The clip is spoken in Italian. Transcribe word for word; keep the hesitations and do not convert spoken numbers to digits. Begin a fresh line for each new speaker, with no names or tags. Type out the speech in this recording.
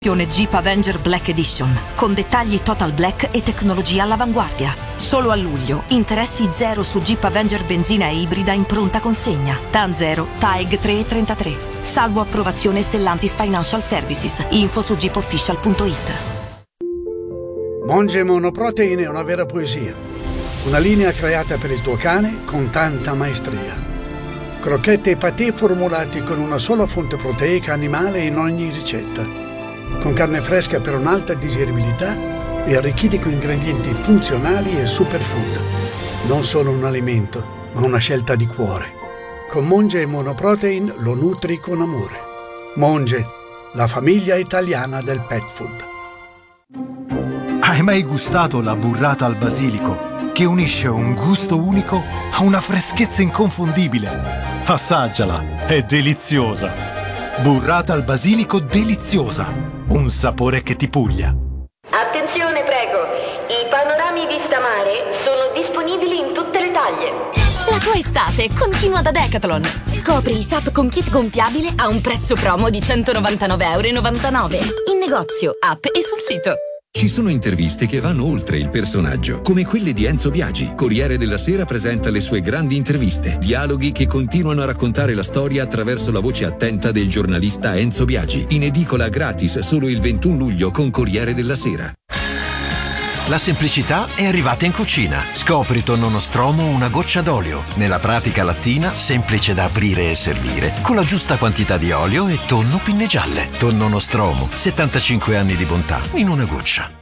Jeep Avenger Black Edition con dettagli total black e tecnologia all'avanguardia. Solo a luglio interessi zero su Jeep Avenger benzina e ibrida in pronta consegna. T A N zero, T A E G tre e trentatré. Salvo approvazione Stellantis Financial Services. Info su jeep official punto it.
Monge Monoprotein è una vera poesia. Una linea creata per il tuo cane con tanta maestria. Crocchette e patè formulati con una sola fonte proteica animale in ogni ricetta. Con carne fresca per un'alta digeribilità e arricchiti con ingredienti funzionali e superfood. Non solo un alimento, ma una scelta di cuore. Con Monge Monoprotein lo nutri con amore. Monge, la famiglia italiana del pet food.
Hai mai gustato la burrata al basilico, che unisce un gusto unico a una freschezza inconfondibile? Assaggiala, è deliziosa! Burrata al basilico deliziosa, un sapore che ti puglia.
Attenzione, prego, i panorami vista mare sono disponibili in tutte le taglie.
La tua estate continua da Decathlon. Scopri i S U P con kit gonfiabile a un prezzo promo di centonovantanove e novantanove euro in negozio, app e sul sito.
Ci sono interviste che vanno oltre il personaggio, come quelle di Enzo Biagi. Corriere della Sera presenta le sue grandi interviste, dialoghi che continuano a raccontare la storia attraverso la voce attenta del giornalista Enzo Biagi. In edicola gratis solo il ventuno luglio con Corriere della Sera.
La semplicità è arrivata in cucina. Scopri tonno nostromo una goccia d'olio. Nella pratica lattina, semplice da aprire e servire, con la giusta quantità di olio e tonno pinne gialle. Tonno nostromo, settantacinque anni di bontà in una goccia.